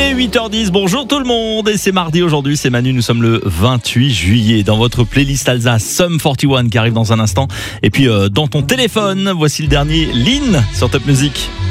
est 8h10, bonjour tout le monde, et c'est mardi aujourd'hui, c'est Manu, nous sommes le 28 juillet. Dans votre playlist Alsace, Sum 41 qui arrive dans un instant. Et puis dans ton téléphone, voici le dernier Lynn sur Top Music.